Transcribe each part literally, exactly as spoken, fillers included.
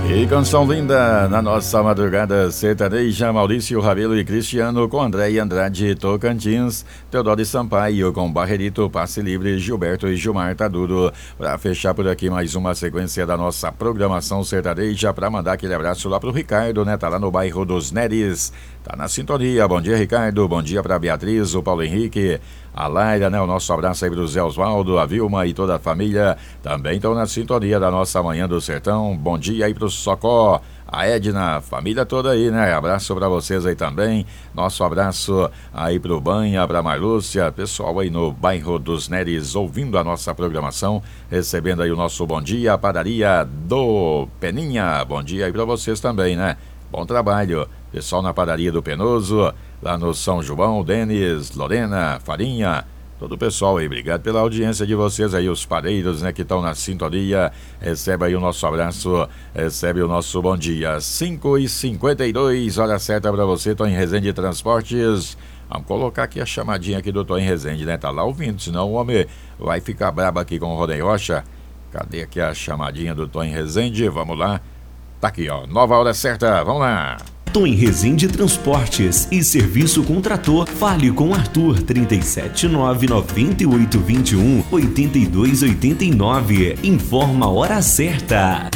E canção linda na nossa madrugada sertaneja, Maurício Rabelo e Cristiano com André e Andrade Tocantins, Teodoro e Sampaio com Barrerito, Passe Livre, Gilberto e Gilmar Tadudo. Para fechar por aqui mais uma sequência da nossa programação sertaneja, para mandar aquele abraço lá pro Ricardo, né? Tá lá no bairro dos Neres, tá na sintonia. Bom dia, Ricardo. Bom dia pra Beatriz, o Paulo Henrique, a Laira, né? O nosso abraço aí pro Zé Osvaldo, a Vilma e toda a família também estão na sintonia da nossa Manhã do Sertão. Bom dia aí pro Socó, a Edna, família toda aí, né? Abraço pra vocês aí também. Nosso abraço aí pro Banha, pra Marlúcia, pessoal aí no bairro dos Neres ouvindo a nossa programação, recebendo aí o nosso bom dia, a padaria do Peninha. Bom dia aí pra vocês também, né? Bom trabalho. Pessoal na padaria do Penoso, lá no São João, Denis, Lorena, Farinha, todo o pessoal aí, obrigado pela audiência de vocês aí, os padeiros, né, que estão na sintonia. Recebe aí o nosso abraço, recebe o nosso bom dia. Cinco e cinquenta e dois, hora certa pra você, tô em Resende Transportes. Vamos colocar aqui a chamadinha aqui do Tô em Resende, né, tá lá ouvindo, senão o homem vai ficar brabo aqui com o Rodem Rocha. Cadê aqui a chamadinha do Tô em Resende? Vamos lá, tá aqui ó, nova hora certa, vamos lá. Tô em Resende Transportes e Serviço com Trator. Fale com Arthur, trinta e sete, nove noventa e oito, vinte e um, oitenta e dois, oitenta e nove. Informa a hora certa.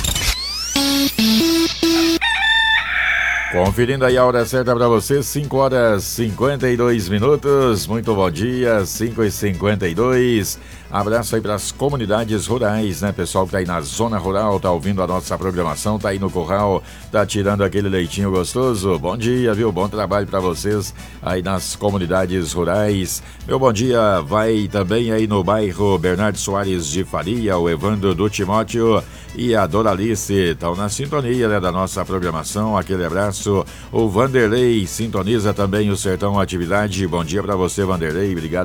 Conferindo aí a hora certa para você, cinco horas e cinquenta e dois minutos. Muito bom dia, cinco e cinquenta e dois. Abraço aí para as comunidades rurais, né? Pessoal que tá aí na zona rural, tá ouvindo a nossa programação, tá aí no curral, tá tirando aquele leitinho gostoso. Bom dia, viu? Bom trabalho para vocês aí nas comunidades rurais. Meu bom dia vai também aí no bairro Bernardo Soares de Faria, o Evandro do Timóteo e a Doralice estão na sintonia, né, da nossa programação. Aquele abraço. O Vanderlei sintoniza também o Sertão Atividade. Bom dia para você, Vanderlei. Obrigado